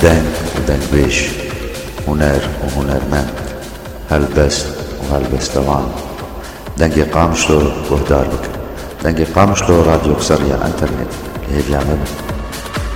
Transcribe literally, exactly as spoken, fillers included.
دنگ ودنگبيش، هنر وهنرمند، هلبست وهلبستوان. دنگی قامشلو گهدار بکن. دنگی قامشلو راديو سريع انترنت. هي بيعمل